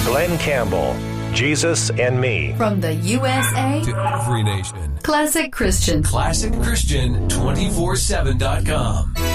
Glenn Campbell, Jesus and Me. From the USA to every nation. Classic Christian. ClassicChristian247.com.